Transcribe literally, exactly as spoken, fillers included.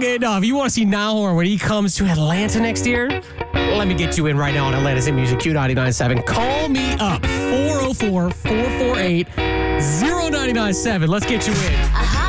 Okay, no, if you want to see Nahor when he comes to Atlanta next year, let me get you in right now on Atlanta's In Music Q ninety-nine point seven. Call me up, four oh four, four four eight, oh nine nine seven. Let's get you in.